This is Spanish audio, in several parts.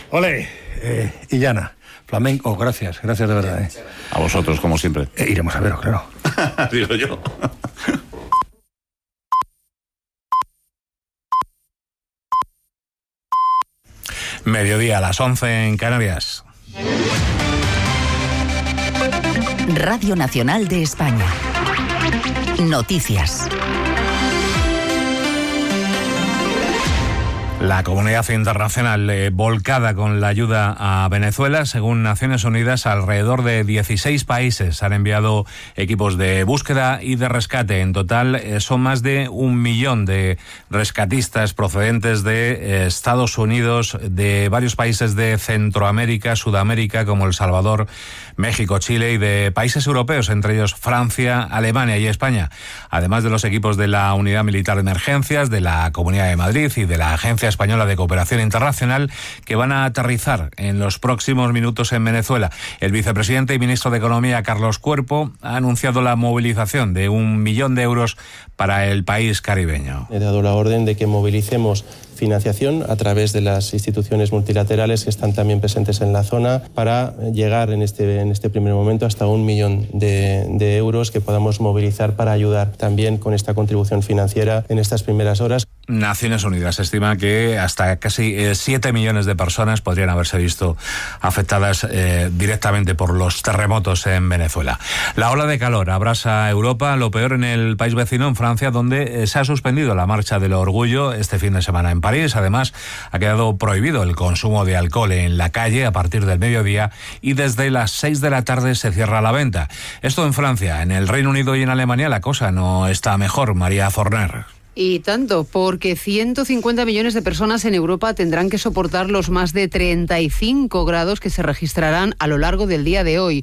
Ole, Illana, flamenco, gracias de verdad. A vosotros, como siempre. Iremos a veros, claro. Digo yo. Mediodía a las 11 en Canarias. Radio Nacional de España. Noticias. La comunidad internacional volcada con la ayuda a Venezuela. Según Naciones Unidas, alrededor de 16 países han enviado equipos de búsqueda y de rescate. En total son más de 1 millón de rescatistas procedentes de Estados Unidos, de varios países de Centroamérica, Sudamérica, como El Salvador, México, Chile, y de países europeos, entre ellos Francia, Alemania y España. Además de los equipos de la Unidad Militar de Emergencias, de la Comunidad de Madrid y de la Agencia Española de Cooperación Internacional, que van a aterrizar en los próximos minutos en Venezuela. El vicepresidente y ministro de Economía, Carlos Cuerpo, ha anunciado la movilización de 1 millón de euros para el país caribeño. He dado la orden de que movilicemos financiación a través de las instituciones multilaterales que están también presentes en la zona para llegar en este primer momento hasta 1 millón de euros que podamos movilizar para ayudar también con esta contribución financiera en estas primeras horas. Naciones Unidas estima que hasta casi 7 millones de personas podrían haberse visto afectadas directamente por los terremotos en Venezuela. La ola de calor abrasa a Europa, lo peor en el país vecino, en Francia, donde se ha suspendido la Marcha del Orgullo este fin de semana en París. Además, ha quedado prohibido el consumo de alcohol en la calle a partir del mediodía y desde las 6 de la tarde se cierra la venta. Esto en Francia. En el Reino Unido y en Alemania la cosa no está mejor. María Forner. Y tanto, porque 150 millones de personas en Europa tendrán que soportar los más de 35 grados que se registrarán a lo largo del día de hoy.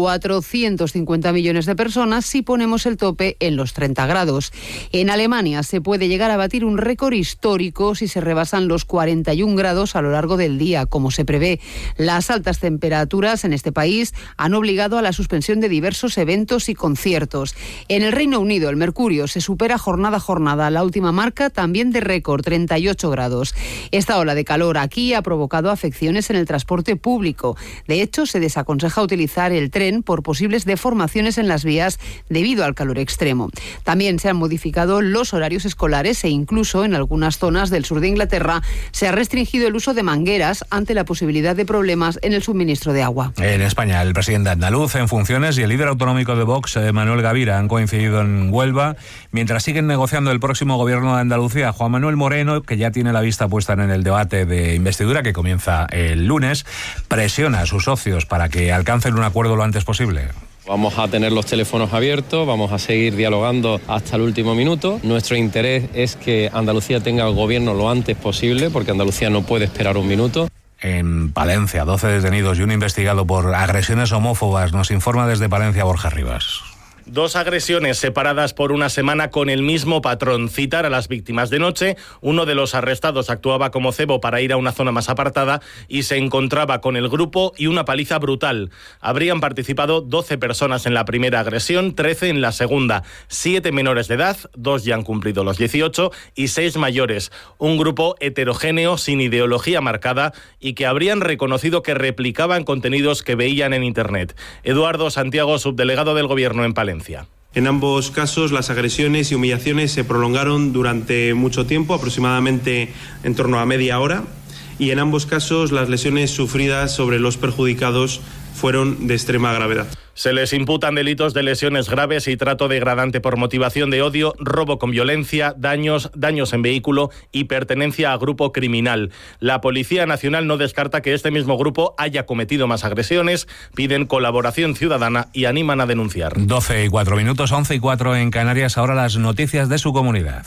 450 millones de personas si ponemos el tope en los 30 grados. En Alemania se puede llegar a batir un récord histórico si se rebasan los 41 grados a lo largo del día, como se prevé. Las altas temperaturas en este país han obligado a la suspensión de diversos eventos y conciertos. En el Reino Unido, el mercurio se supera jornada a jornada. La última marca también de récord, 38 grados. Esta ola de calor aquí ha provocado afecciones en el transporte público. De hecho, se desaconseja utilizar el tren por posibles deformaciones en las vías debido al calor extremo. También se han modificado los horarios escolares e incluso en algunas zonas del sur de Inglaterra se ha restringido el uso de mangueras ante la posibilidad de problemas en el suministro de agua. En España, el presidente andaluz en funciones y el líder autonómico de Vox, Manuel Gavira, han coincidido en Huelva, mientras siguen negociando el próximo gobierno de Andalucía. Juan Manuel Moreno, que ya tiene la vista puesta en el debate de investidura que comienza el lunes, presiona a sus socios para que alcancen un acuerdo lo antes posible. Vamos a tener los teléfonos abiertos, vamos a seguir dialogando hasta el último minuto. Nuestro interés es que Andalucía tenga el gobierno lo antes posible, porque Andalucía no puede esperar un minuto. En Palencia, 12 detenidos y un investigado por agresiones homófobas. Nos informa desde Palencia Borja Rivas. 2 agresiones separadas por una semana con el mismo patrón. Citar a las víctimas de noche. Uno de los arrestados actuaba como cebo para ir a una zona más apartada y se encontraba con el grupo y una paliza brutal. Habrían participado 12 personas en la primera agresión, 13 en la segunda. 7 menores de edad, 2 ya han cumplido los 18 y 6 mayores. Un grupo heterogéneo, sin ideología marcada y que habrían reconocido que replicaban contenidos que veían en Internet. Eduardo Santiago, subdelegado del Gobierno en Palencia. En ambos casos, las agresiones y humillaciones se prolongaron durante mucho tiempo, aproximadamente en torno a media hora, y en ambos casos las lesiones sufridas sobre los perjudicados fueron de extrema gravedad. Se les imputan delitos de lesiones graves y trato degradante por motivación de odio, robo con violencia, daños en vehículo y pertenencia a grupo criminal. La Policía Nacional no descarta que este mismo grupo haya cometido más agresiones, piden colaboración ciudadana y animan a denunciar. 12:04, 11:04 en Canarias. Ahora las noticias de su comunidad.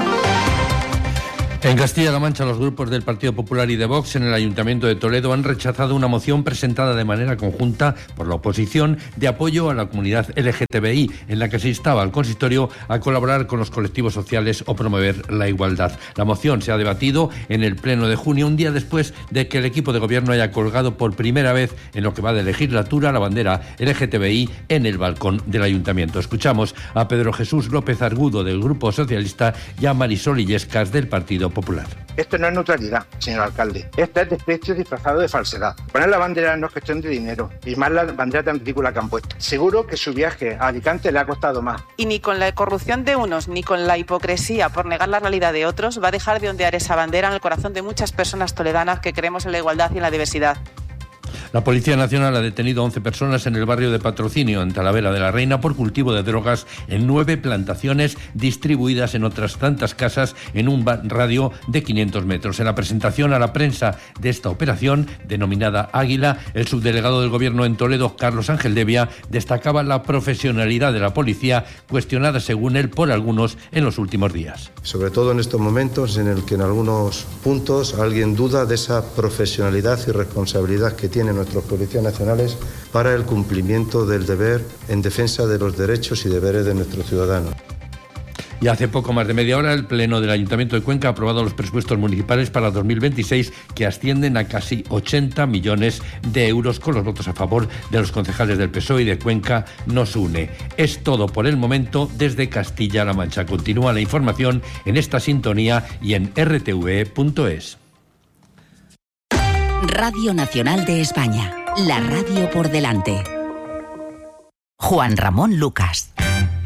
En Castilla-La Mancha, los grupos del Partido Popular y de Vox en el Ayuntamiento de Toledo han rechazado una moción presentada de manera conjunta por la oposición de apoyo a la comunidad LGTBI, en la que se instaba al consistorio a colaborar con los colectivos sociales o promover la igualdad. La moción se ha debatido en el Pleno de junio, un día después de que el equipo de gobierno haya colgado por primera vez en lo que va de legislatura la bandera LGTBI en el balcón del Ayuntamiento. Escuchamos a Pedro Jesús López Argudo del Grupo Socialista y a Marisol Illescas del Partido Popular. Popular. Esto no es neutralidad, señor alcalde. Esto es desprecio disfrazado de falsedad. Poner la bandera no es cuestión de dinero, y más la bandera tan ridícula que han puesto. Seguro que su viaje a Alicante le ha costado más. Y ni con la corrupción de unos, ni con la hipocresía por negar la realidad de otros, va a dejar de ondear esa bandera en el corazón de muchas personas toledanas que creemos en la igualdad y en la diversidad. La Policía Nacional ha detenido 11 personas en el barrio de Patrocinio, en Talavera de la Reina, por cultivo de drogas en 9 plantaciones distribuidas en otras tantas casas en un radio de 500 metros. En la presentación a la prensa de esta operación, denominada Águila, el subdelegado del Gobierno en Toledo, Carlos Ángel Devia, destacaba la profesionalidad de la policía, cuestionada según él por algunos en los últimos días. Sobre todo en estos momentos en el que en algunos puntos alguien duda de esa profesionalidad y responsabilidad que tienen nuestros policías nacionales para el cumplimiento del deber en defensa de los derechos y deberes de nuestros ciudadanos. Y hace poco más de media hora el Pleno del Ayuntamiento de Cuenca ha aprobado los presupuestos municipales para 2026, que ascienden a casi 80 millones de euros, con los votos a favor de los concejales del PSOE y de Cuenca Nos Une. Es todo por el momento desde Castilla-La Mancha. Continúa la información en esta sintonía y en rtve.es. Radio Nacional de España, la radio por delante. Juan Ramón Lucas.